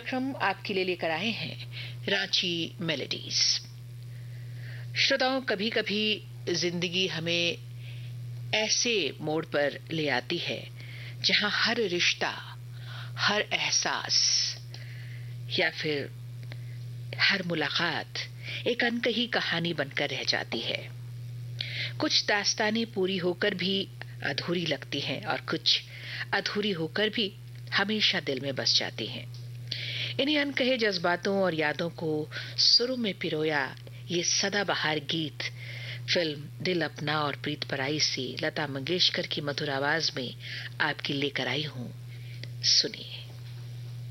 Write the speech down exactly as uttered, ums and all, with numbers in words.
कार्यक्रम आपके लिए लेकर आए हैं रांची मेलोडीज। श्रोताओं, कभी कभी जिंदगी हमें ऐसे मोड़ पर ले आती है जहां हर रिश्ता, हर एहसास या फिर हर मुलाकात एक अनकही कहानी बनकर रह जाती है। कुछ दास्तानें पूरी होकर भी अधूरी लगती हैं और कुछ अधूरी होकर भी हमेशा दिल में बस जाती हैं। इन्हीं अनकहे जज्बातों और यादों को सुरों में पिरोया ये सदाबहार गीत फिल्म दिल अपना और प्रीत पराई से लता मंगेशकर की मधुर आवाज में आपकी लेकर आई हूं। सुनिए।